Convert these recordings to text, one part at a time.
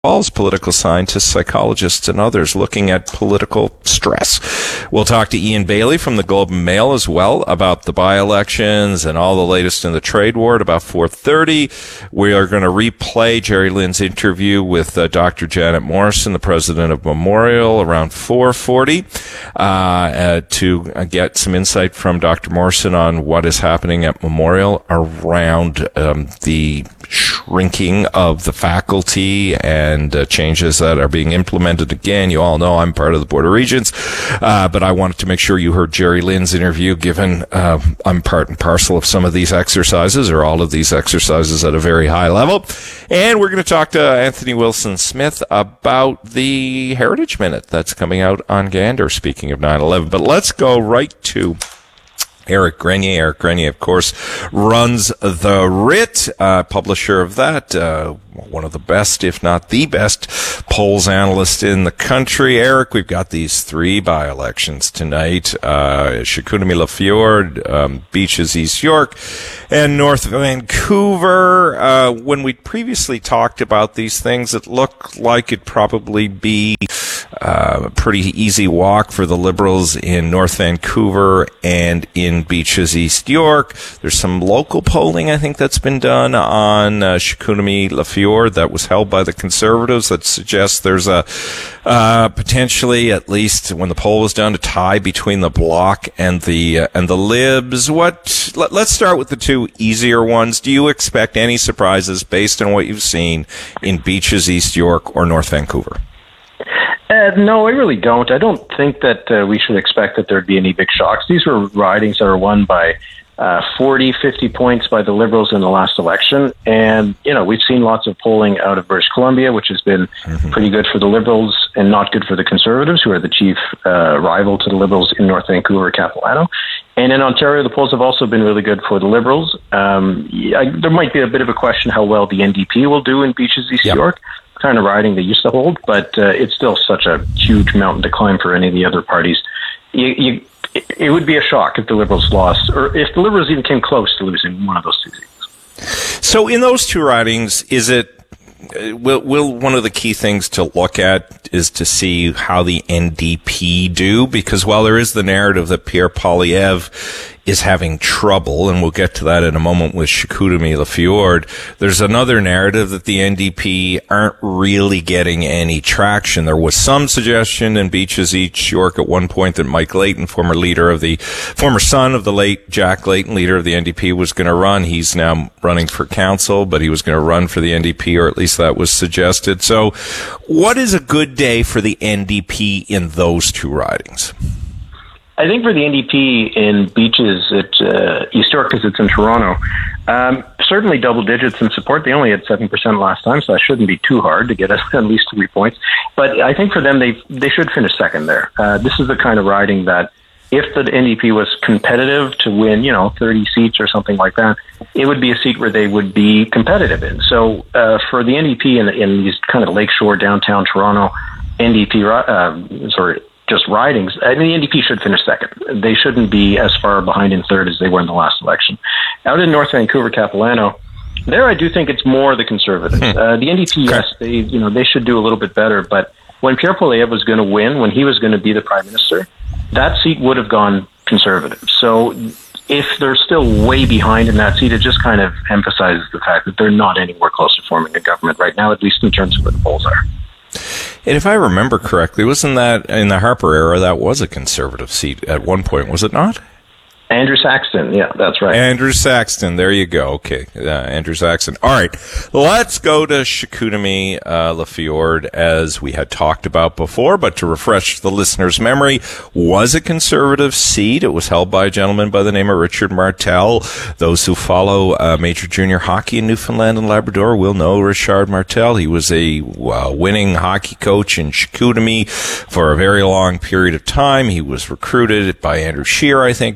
As political scientists, psychologists, and others looking at political stress. We'll talk to Ian Bailey from the Globe and Mail as well about the by-elections and all the latest in the trade war at about 4:30. We are going to replay Jerry Lynn's interview with Dr. Janet Morrison, the president of Memorial, around 4:40 to get some insight from Dr. Morrison on what is happening at Memorial around the shrinking of the faculty and changes that are being implemented. Again, you all know I'm part of the Board of Regents, but I wanted to make sure you heard Jerry Lynn's interview, given I'm part and parcel of some of these exercises, or all of these exercises at a very high level. And we're going to talk to Anthony Wilson-Smith about the Heritage Minute that's coming out on Gander, speaking of 9/11. But let's go right to Eric Grenier. Eric Grenier, of course, runs The Writ, publisher of that, one of the best, if not the best, polls analyst in the country. Eric, we've got these three by-elections tonight, Chicoutimi-Lafjord, Beaches, East York, and North Vancouver. When we previously talked about these things, it looked like it'd probably be a pretty easy walk for the Liberals in North Vancouver and in Beaches, East York. There's some local polling, I think, that's been done on Chicoutimi-Lafjord that was held by the Conservatives that suggests there's a potentially, at least when the poll was done, a tie between the Bloc and the Libs. Let's start with the two easier ones. Do you expect any surprises based on what you've seen in Beaches, East York, or North Vancouver? No, I really don't. I don't think that we should expect that there'd be any big shocks. These were ridings that were won by 40, 50 points by the Liberals in the last election. And, we've seen lots of polling out of British Columbia, which has been pretty good for the Liberals and not good for the Conservatives, who are the chief rival to the Liberals in North Vancouver, Capilano. And in Ontario, the polls have also been really good for the Liberals. There might be a bit of a question how well the NDP will do in Beaches, East York. Kind of riding they used to hold, but it's still such a huge mountain to climb for any of the other parties. It would be a shock if the Liberals lost, or if the Liberals even came close to losing one of those two seats. So in those two ridings, is it, will one of the key things to look at is to see how the NDP do? Because while there is the narrative that Pierre Poilievre is having trouble, and we'll get to that in a moment with Chicoutimi-Lafjord, there's another narrative that the NDP aren't really getting any traction. There was some suggestion in Beaches, East York at one point that Mike Layton, former son of the late Jack Layton, leader of the NDP, was going to run. He's now running for council, but he was going to run for the NDP, or at least that was suggested. So what is a good day for the NDP in those two ridings? I think for the NDP in Beaches at East York, because it's in Toronto, certainly double digits in support. They only had 7% last time, so that shouldn't be too hard to get at least 3 points. But I think for them, they should finish second there. This is the kind of riding that if the NDP was competitive to win, 30 seats or something like that, it would be a seat where they would be competitive in. So for the NDP in these kind of Lakeshore, downtown Toronto NDP, just ridings, I mean, the NDP should finish second. They shouldn't be as far behind in third as they were in the last election. Out in North Vancouver, Capilano, there I do think it's more the Conservatives. The NDP, yes, they should do a little bit better, but when Pierre Poilievre was going to win, when he was going to be the Prime Minister, that seat would have gone Conservative. So if they're still way behind in that seat, it just kind of emphasizes the fact that they're not anywhere close to forming a government right now, at least in terms of where the polls are. And if I remember correctly, wasn't that in the Harper era, that was a Conservative seat at one point, was it not? Andrew Saxton, yeah, that's right. Andrew Saxton, there you go. Okay, Andrew Saxton. All right, let's go to Chicoutimi-Lafjord, as we had talked about before, but to refresh the listener's memory, was a Conservative seat. It was held by a gentleman by the name of Richard Martel. Those who follow Major Junior Hockey in Newfoundland and Labrador will know Richard Martel. He was a winning hockey coach in Chicoutimi for a very long period of time. He was recruited by Andrew Scheer, I think, in the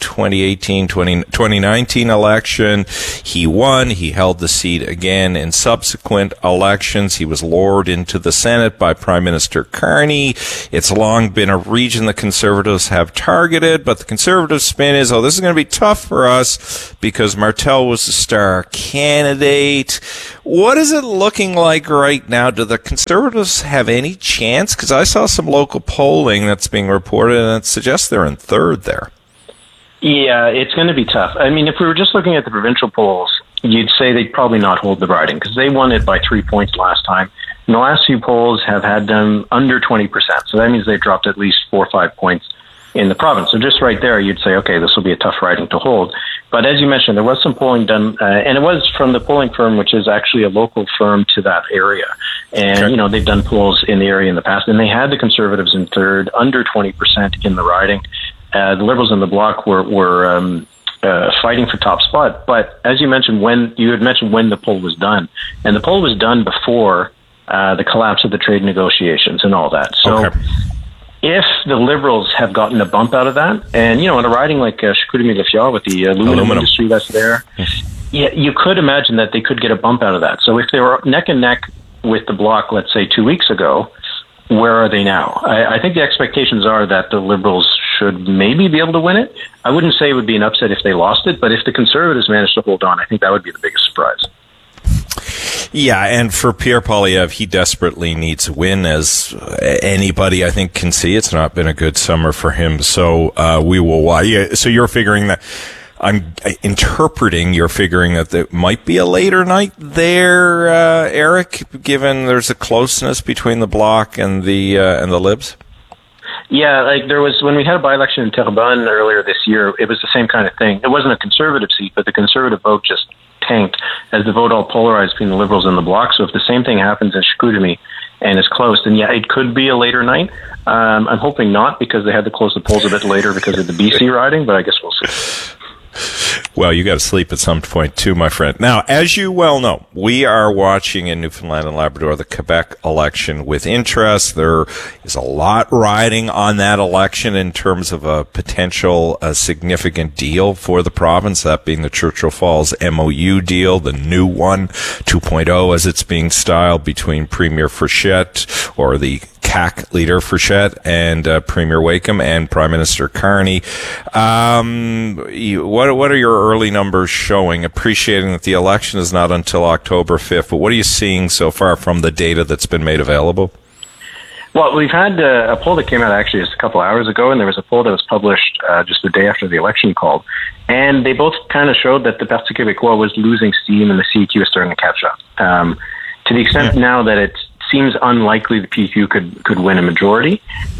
2019 election. He won. He held the seat again in subsequent elections. He was lured into the Senate by Prime Minister Carney. It's long been a region the Conservatives have targeted, but the Conservative spin is, this is going to be tough for us because Martel was the star candidate. What is it looking like right now? Do the Conservatives have any chance? Because I saw some local polling that's being reported, and it suggests they're in third there. Yeah, it's going to be tough. I mean, if we were just looking at the provincial polls, you'd say they'd probably not hold the riding because they won it by 3 points last time. And the last few polls have had them under 20%. So that means they've dropped at least 4 or 5 points in the province. So just right there, you'd say, okay, this will be a tough riding to hold. But as you mentioned, there was some polling done, and it was from the polling firm, which is actually a local firm to that area. And, okay. They've done polls in the area in the past, and they had the Conservatives in third, under 20% in the riding. The Liberals in the Bloc were fighting for top spot. But as you mentioned, when the poll was done, and the poll was done before the collapse of the trade negotiations and all that. So if the Liberals have gotten a bump out of that, and, in a riding like Chicoutimi-Lafitte with the aluminum industry that's there, you could imagine that they could get a bump out of that. So if they were neck and neck with the Bloc, let's say 2 weeks ago, where are they now? I think the expectations are that the Liberals should maybe be able to win it. I wouldn't say it would be an upset if they lost it, but if the Conservatives managed to hold on, I think that would be the biggest surprise. Yeah, and for Pierre Poilievre, he desperately needs a win, as anybody I think can see. It's not been a good summer for him, so we will watch. So you're figuring that. I'm interpreting you're figuring that there might be a later night there, Eric, given there's a closeness between the Bloc and the Libs. Yeah, like there was when we had a by-election in Terrebonne earlier this year. It was the same kind of thing. It wasn't a Conservative seat, but the Conservative vote just tanked as the vote all polarized between the Liberals and the Bloc. So if the same thing happens in Chicoutimi and is close, then yeah, it could be a later night. I'm hoping not, because they had to close the polls a bit later because of the BC riding, but I guess we'll see. Well, you got to sleep at some point too, my friend. Now, as you well know, we are watching in Newfoundland and Labrador the Quebec election with interest. There is a lot riding on that election in terms of a potential significant deal for the province, that being the Churchill Falls MOU deal, the new one, 2.0 as it's being styled, between Premier Frechette, or the CAC leader Frechette, and Premier Wakeham and Prime Minister Carney. What are your early numbers showing? Appreciating that the election is not until October 5th, but what are you seeing so far from the data that's been made available? Well, we've had a poll that came out actually just a couple hours ago, and there was a poll that was published just the day after the election called, and they both kind of showed that the Parti Québécois was losing steam and the CQ is starting to catch up. To the extent now that it seems unlikely the PQ could win a majority,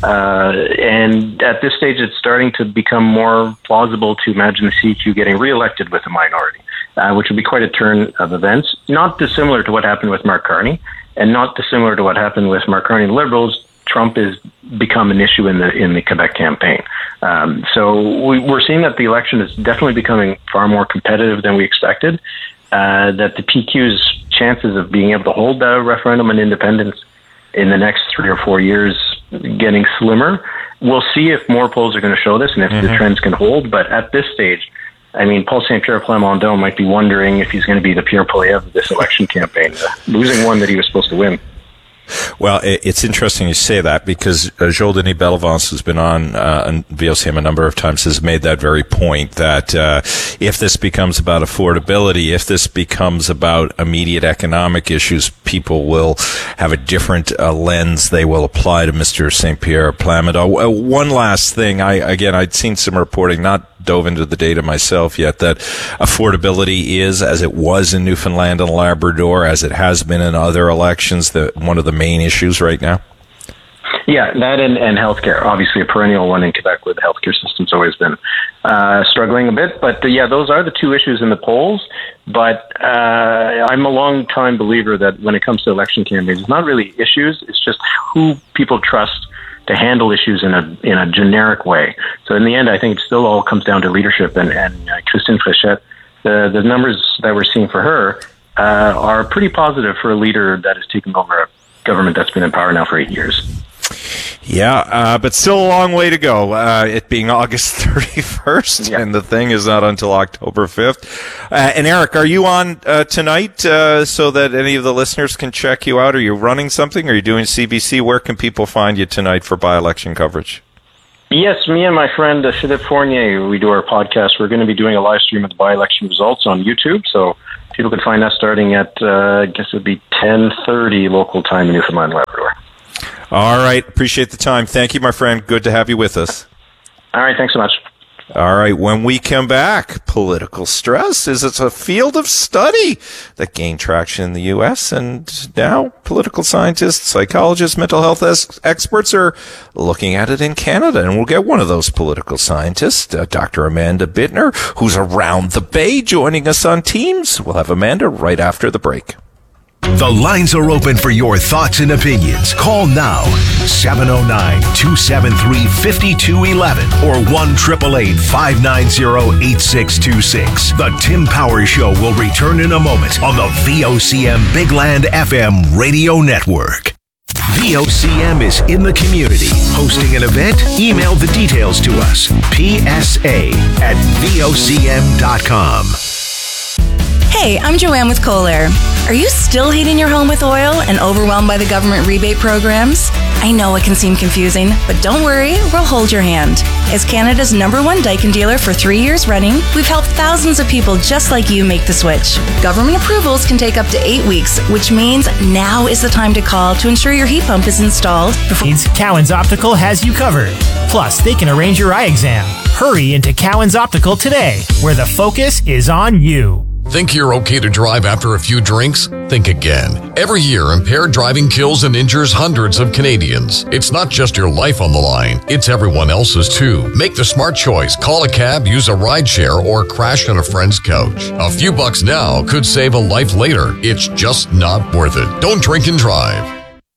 and at this stage it's starting to become more plausible to imagine the CQ getting reelected with a minority, which would be quite a turn of events, not dissimilar to what happened with Mark Carney, and not dissimilar to what happened with Mark Carney and the Liberals. Trump has become an issue in the Quebec campaign. So we're seeing that the election is definitely becoming far more competitive than we expected, that the PQ's chances of being able to hold the referendum on independence in the next 3 or 4 years getting slimmer. We'll see if more polls are going to show this and if the trends can hold. But at this stage, I mean, Paul Saint-Pierre Plamondon might be wondering if he's going to be the Pierre Poilievre of this election campaign, losing one that he was supposed to win. Well, it's interesting you say that, because Joel-Denis Bellavance, who's been on VOCM a number of times, has made that very point, that if this becomes about affordability, if this becomes about immediate economic issues, people will have a different lens they will apply to Mr. Saint-Pierre Plamondon. One last thing, I'd seen some reporting, not dove into the data myself yet, that affordability is, as it was in Newfoundland and Labrador, as it has been in other elections, one of the main issues right now? Yeah, that and healthcare, obviously a perennial one in Quebec, where the healthcare system's always been struggling a bit. But yeah, those are the two issues in the polls. But I'm a long-time believer that when it comes to election campaigns, it's not really issues, it's just who people trust to handle issues in a generic way. So in the end, I think it still all comes down to leadership. And Christine Frechette, the numbers that we're seeing for her are pretty positive for a leader that has taken over a government that's been in power now for 8 years. Yeah, but still a long way to go. It being August 31st, and the thing is not until October 5th. And Eric, are you on tonight so that any of the listeners can check you out? Are you running something? Are you doing CBC? Where can people find you tonight for by-election coverage? Yes, me and my friend Philippe Fournier, we do our podcast. We're going to be doing a live stream of the by-election results on YouTube, so people can find us starting at, I guess it would be 10:30 local time in Newfoundland and Labrador. All right. Appreciate the time. Thank you, my friend. Good to have you with us. All right. Thanks so much. All right. When we come back, political stress is it's a field of study that gained traction in the U.S. and now political scientists, psychologists, mental health experts are looking at it in Canada. And we'll get one of those political scientists, Dr. Amanda Bittner, who's around the Bay, joining us on Teams. We'll have Amanda right after the break. The lines are open for your thoughts and opinions. Call now, 709-273-5211 or 1-888-590-8626. The Tim Powers Show will return in a moment on the VOCM Bigland FM radio network. VOCM is in the community. Hosting an event? Email the details to us. PSA@VOCM.com. Hey, I'm Joanne with Kohler. Are you still heating your home with oil and overwhelmed by the government rebate programs? I know it can seem confusing, but don't worry, we'll hold your hand. As Canada's #1 Daikin dealer for 3 years running, we've helped thousands of people just like you make the switch. Government approvals can take up to 8 weeks, which means now is the time to call to ensure your heat pump is installed. Cowan's Optical has you covered. Plus, they can arrange your eye exam. Hurry into Cowan's Optical today, where the focus is on you. Think you're okay to drive after a few drinks? Think again. Every year, impaired driving kills and injures hundreds of Canadians. It's not just your life on the line, it's everyone else's too. Make the smart choice. Call a cab, use a rideshare, or crash on a friend's couch. A few bucks now could save a life later. It's just not worth it. Don't drink and drive.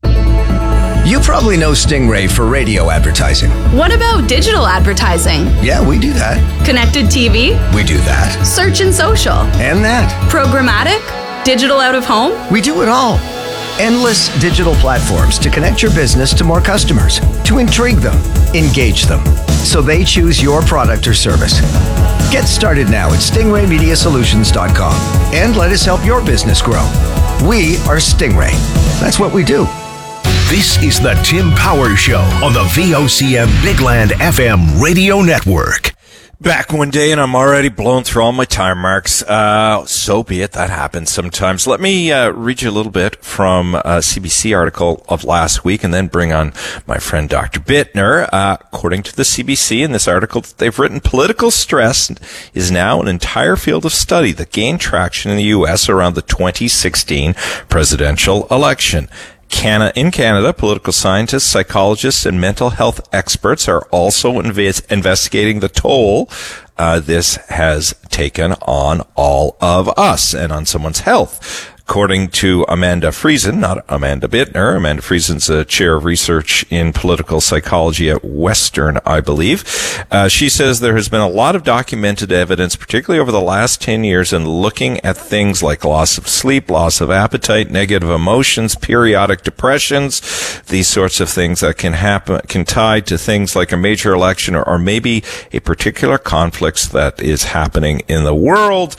You probably know Stingray for radio advertising. What about digital advertising? Yeah, we do that. Connected TV? We do that. Search and social? And that. Programmatic? Digital out of home? We do it all. Endless digital platforms to connect your business to more customers, to intrigue them, engage them, so they choose your product or service. Get started now at stingraymediasolutions.com and let us help your business grow. We are Stingray. That's what we do. This is the Tim Powers Show on the VOCM Bigland FM radio network. Back one day and I'm already blown through all my time marks. So be it. That happens sometimes. Let me read you a little bit from a CBC article of last week and then bring on my friend Dr. Bittner. According to the CBC in this article, they've written political stress is now an entire field of study that gained traction in the U.S. around the 2016 presidential election. In Canada, political scientists, psychologists, and mental health experts are also investigating the toll this has taken on all of us and on someone's health. According to Amanda Friesen, not Amanda Bittner, Amanda Friesen's a chair of research in political psychology at Western, I believe. She says there has been a lot of documented evidence, particularly over the last 10 years, in looking at things like loss of sleep, loss of appetite, negative emotions, periodic depressions, these sorts of things that can happen, can tie to things like a major election or maybe a particular conflict that is happening in the world.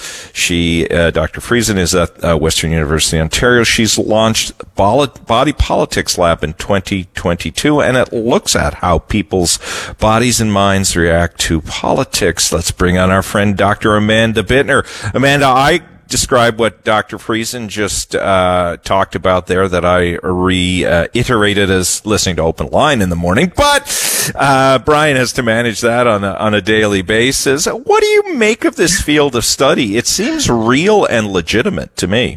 Dr. Friesen is at Western University of Ontario. She's launched Body Politics Lab in 2022, and it looks at how people's bodies and minds react to politics. Let's bring on our friend Dr. Amanda Bittner. Amanda, I describe what Dr. Friesen just talked about there that I reiterated as listening to Open Line in the morning, but Brian has to manage that on a daily basis. What do you make of this field of study? It seems real and legitimate to me.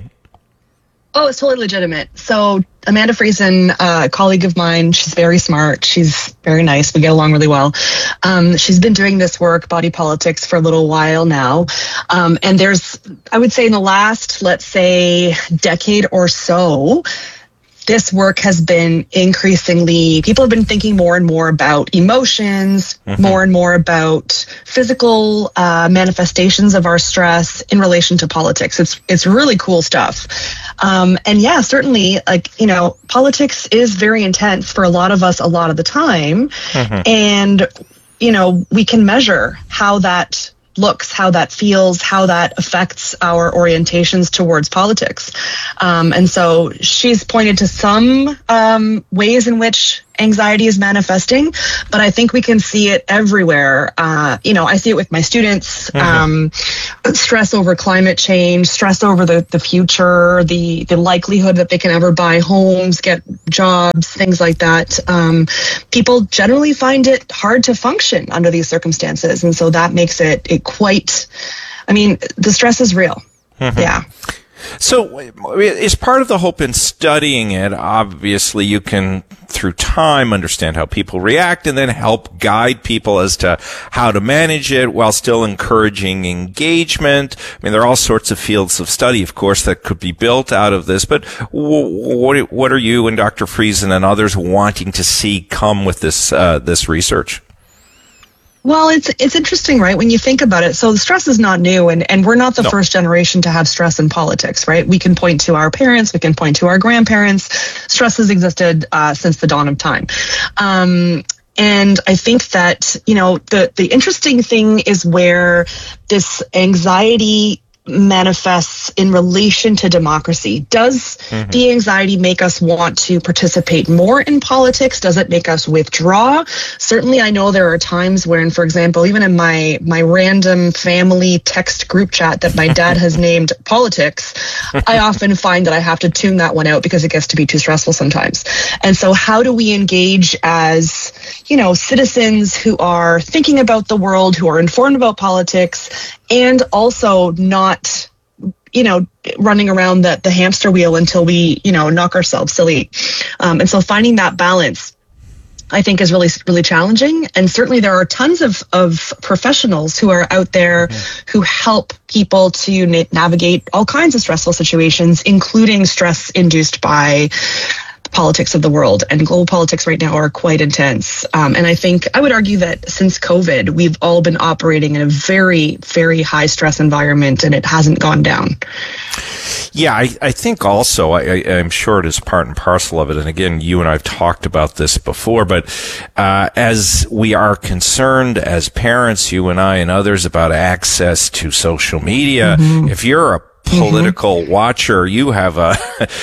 Oh, it's totally legitimate. So Amanda Friesen, a colleague of mine, she's very smart. She's very nice. We get along really well. She's been doing this work, body politics, for a little while now. And there's, I would say in the last, let's say, decade or so, this work has been increasingly, people have been thinking more and more about emotions, more and more about physical manifestations of our stress in relation to politics. It's really cool stuff. And yeah, certainly, like, you know, politics is very intense for a lot of us a lot of the time. And, you know, we can measure how that looks, how that feels, how that affects our orientations towards politics. And so she's pointed to some ways in which anxiety is manifesting, but I think we can see it everywhere. You know, I see it with my students, stress over climate change, stress over the future, the likelihood that they can ever buy homes, get jobs, things like that. People generally find it hard to function under these circumstances. And so that makes it quite, I mean, the stress is real. Yeah. So is part of the hope in studying it, obviously you can, through time, understand how people react and then help guide people as to how to manage it while still encouraging engagement. I mean, there are all sorts of fields of study, of course, that could be built out of this, but what are you and Dr. Friesen and others wanting to see come with this research? Well, it's interesting, right? When you think about it, so stress is not new, and we're not the first generation to have stress in politics, right? We can point to our parents, we can point to our grandparents. Stress has existed since the dawn of time. And I think that, you know, the interesting thing is where this anxiety manifests in relation to democracy. Does the anxiety make us want to participate more in politics? Does it make us withdraw? Certainly, I know there are times when, for example, even in my random family text group chat that my dad has named politics, I often find that I have to tune that one out because it gets to be too stressful sometimes. And so how do we engage as, you know, citizens who are thinking about the world, who are informed about politics, and also not, you know, running around the hamster wheel until we, you know, knock ourselves silly. And so finding that balance, I think, is really, really challenging. And certainly there are tons of professionals who are out there who help people to navigate all kinds of stressful situations, including stress induced by politics of the world, and global politics right now are quite intense. And I think I would argue that since COVID, we've all been operating in a very, very high stress environment, and it hasn't gone down. Yeah, I think also, I'm sure it is part and parcel of it. And again, you and I have talked about this before, but as we are concerned as parents, you and I and others, about access to social media, if you're a political watcher, you have a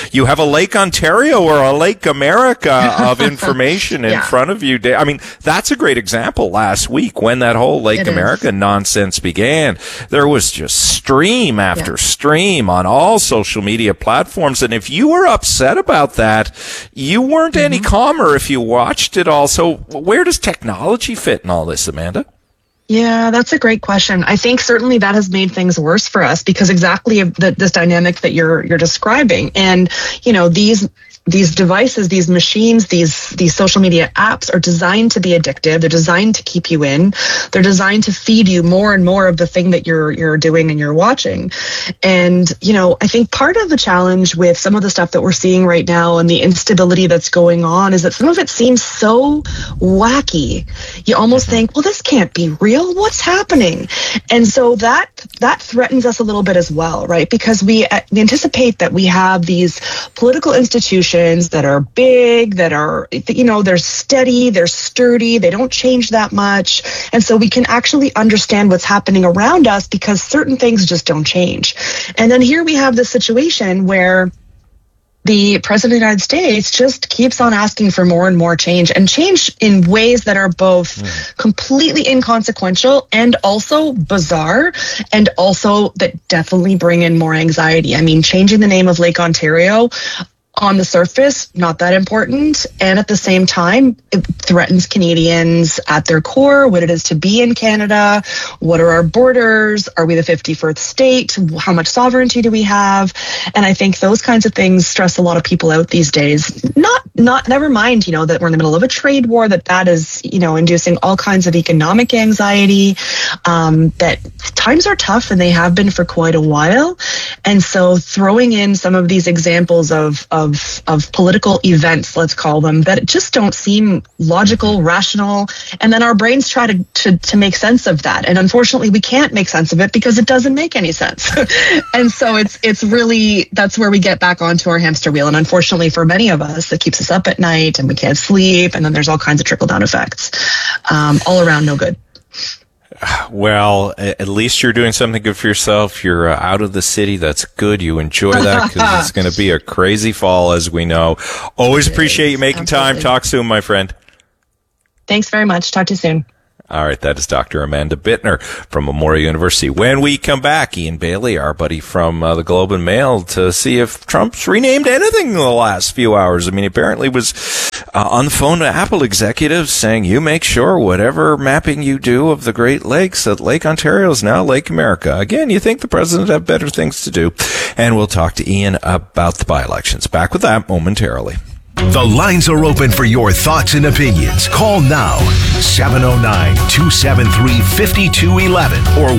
Lake Ontario or a Lake America of information in front of you. I mean, that's a great example. Last week, when that whole Lake America nonsense began, there was just stream after stream on all social media platforms. And if you were upset about that, you weren't any calmer if you watched it all. So where does technology fit in all this, Amanda? Yeah, that's a great question. I think certainly that has made things worse for us because exactly this dynamic that you're describing. And, you know, these devices, these machines, these social media apps are designed to be addictive. They're designed to keep you in. They're designed to feed you more and more of the thing that you're doing and you're watching. And, you know, I think part of the challenge with some of the stuff that we're seeing right now and the instability that's going on is that some of it seems so wacky. You almost think, well, this can't be real. What's happening? And so that threatens us a little bit as well, right? Because we anticipate that we have these political institutions that are big, that are, you know, they're steady, they're sturdy, they don't change that much. And so we can actually understand what's happening around us because certain things just don't change. And then here we have this situation where the president of the United States just keeps on asking for more and more change, and change in ways that are both completely inconsequential and also bizarre, and also that definitely bring in more anxiety. I mean, changing the name of Lake Ontario, on the surface, not that important. And at the same time, it threatens Canadians at their core, what it is to be in Canada. What are our borders? Are we the 51st state? How much sovereignty do we have? And I think those kinds of things stress a lot of people out these days. Never mind, you know, that we're in the middle of a trade war, that is, you know, inducing all kinds of economic anxiety, that times are tough and they have been for quite a while. And so throwing in some of these examples of of political events, let's call them, that just don't seem logical, rational, and then our brains try to make sense of that. And unfortunately, we can't make sense of it because it doesn't make any sense. And so it's really, that's where we get back onto our hamster wheel. And unfortunately for many of us, it keeps us up at night and we can't sleep. And then there's all kinds of trickle-down effects. All around no good. Well, at least you're doing something good for yourself. You're out of the city. That's good. You enjoy that because it's going to be a crazy fall, as we know. Always appreciate you making time. Talk soon, my friend. Thanks very much. Talk to you soon. All right, that is Dr. Amanda Bittner from Memorial University. When we come back, Ian Bailey, our buddy from the Globe and Mail, to see if Trump's renamed anything in the last few hours. I mean, apparently was on the phone to Apple executives saying, you make sure whatever mapping you do of the Great Lakes, that Lake Ontario is now Lake America. Again, you think the president have better things to do. And we'll talk to Ian about the by-elections. Back with that momentarily. The lines are open for your thoughts and opinions. Call now, 709-273-5211 or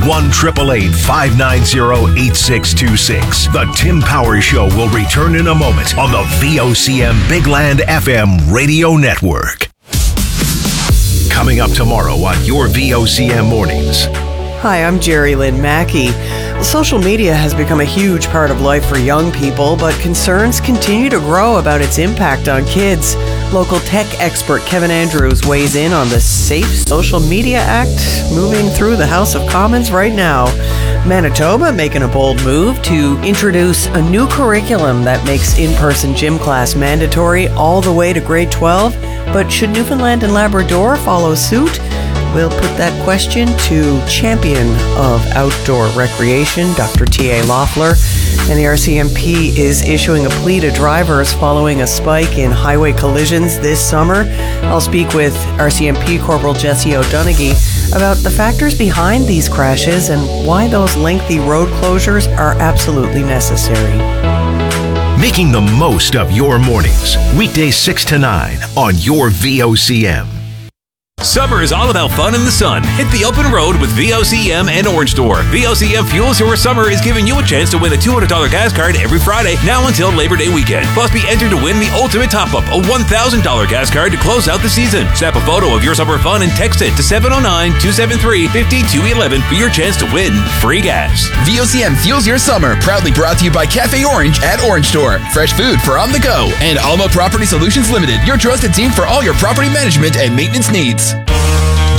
1-888-590-8626. The Tim Powers Show will return in a moment on the VOCM Big Land FM radio network. Coming up tomorrow on your VOCM Mornings. Hi, I'm Jerry Lynn Mackey. Social media has become a huge part of life for young people, but concerns continue to grow about its impact on kids. Local tech expert Kevin Andrews weighs in on the Safe Social Media Act moving through the House of Commons right now. Manitoba making a bold move to introduce a new curriculum that makes in-person gym class mandatory all the way to grade 12. But should Newfoundland and Labrador follow suit? We'll put that question to champion of outdoor recreation, Dr. T.A. Loeffler. And the RCMP is issuing a plea to drivers following a spike in highway collisions this summer. I'll speak with RCMP Corporal Jesse O'Donoghue about the factors behind these crashes and why those lengthy road closures are absolutely necessary. Making the most of your mornings. Weekdays 6 to 9 on your VOCM. Summer is all about fun in the sun. Hit the open road with VOCM and Orange Store. VOCM Fuels Your Summer is giving you a chance to win a $200 gas card every Friday, now until Labor Day weekend. Plus, be entered to win the ultimate top-up, a $1,000 gas card to close out the season. Snap a photo of your summer fun and text it to 709-273-5211 for your chance to win free gas. VOCM Fuels Your Summer, proudly brought to you by Cafe Orange at Orange Store. Fresh food for on the go. And Alma Property Solutions Limited, your trusted team for all your property management and maintenance needs.